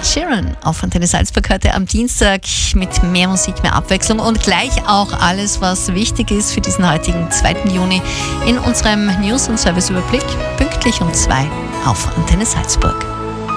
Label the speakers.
Speaker 1: Ed Sheeran auf Antenne Salzburg heute am Dienstag mit mehr Musik, mehr Abwechslung und gleich auch alles, was wichtig ist für diesen heutigen 2. Juni in unserem News- und Serviceüberblick. Pünktlich um 2 auf Antenne Salzburg.